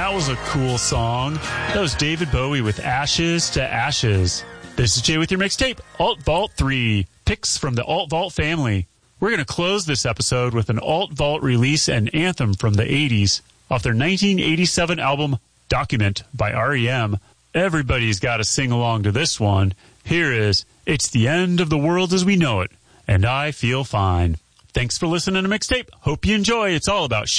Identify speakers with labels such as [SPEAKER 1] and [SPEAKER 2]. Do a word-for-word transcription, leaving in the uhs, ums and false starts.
[SPEAKER 1] That was a cool song. That was David Bowie with Ashes to Ashes. This is Jay with your mixtape, Alt Vault three, picks from the Alt Vault family. We're going to close this episode with an Alt Vault release and anthem from the eighties off their nineteen eighty-seven album, Document by R E M. Everybody's got to sing along to this one. Here is It's the End of the World as We Know It, and I Feel Fine. Thanks for listening to Mixtape. Hope you enjoy. It's all about